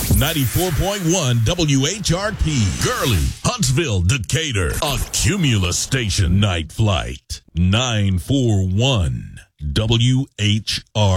94.1 WHRP. Gurley, Huntsville, Decatur. A Cumulus station. Night Flight. 941 WHR.